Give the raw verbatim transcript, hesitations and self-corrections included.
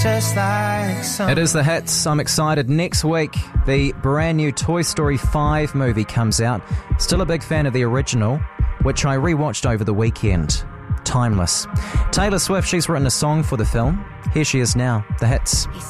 just like some. It is the hits. I'm excited. Next week, the brand new Toy Story five movie comes out. Still a big fan of the original, which I rewatched over the weekend. Timeless. Taylor Swift, she's written a song for the film. Here she is now. The hits.